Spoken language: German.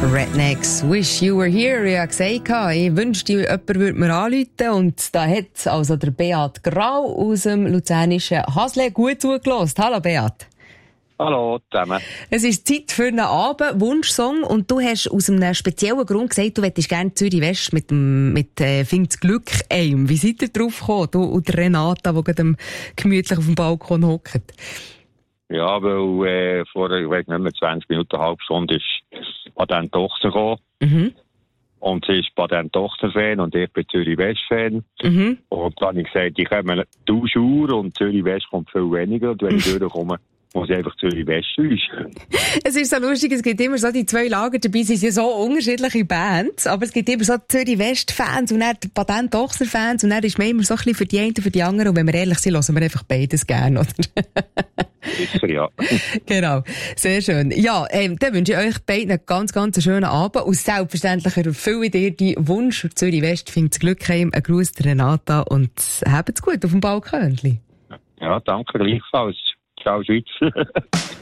Rednecks, Wish You Were Here. Ich habe gesagt, ich wünschte, jemand würde mir anrufen. Und da hat also der Beat Grau aus dem luzernischen Hasle gut zugelassen. Hallo Beat. Hallo zusammen. Es ist Zeit für einen Abend-Wunschsong und du hast aus einem speziellen Grund gesagt, du möchtest gerne Zürich West mit «Find's Glück einem». Wie seid ihr drauf gekommen, du und Renata, die gerade gemütlich auf dem Balkon hockt? Ja, weil vor, ich weiß nicht mehr, 20 Minuten, eine halbe Stunde ist Patent-Tochter gekommen. Mhm. Und sie ist Patent-Tochter-Fan und ich bin Zürich-West-Fan. Mhm. Und dann habe ich gesagt, ich komme 1000 Uhr und Zürich-West kommt viel weniger. Und wenn ich durchkomme, muss ich einfach Zürich-West wünschen. Es ist so lustig, es gibt immer so die zwei Lager dabei, es sind ja so unterschiedliche Bands, aber es gibt immer so Zürich-West-Fans und dann die Patent-Tochter-Fans und dann ist man immer so ein bisschen für die einen und für die anderen und wenn wir ehrlich sind, hören wir einfach beides gerne, oder? Sicher, ja. Genau, sehr schön. Ja, dann wünsche ich euch beiden einen ganz, ganz schönen Abend und selbstverständlich erfülle dir die Wunsch für Zürich-West, findet Glück heim, ein Gruß der Renata und habt's gut auf dem Balkönchen. Ja, danke gleichfalls. Ciao, Schweiz.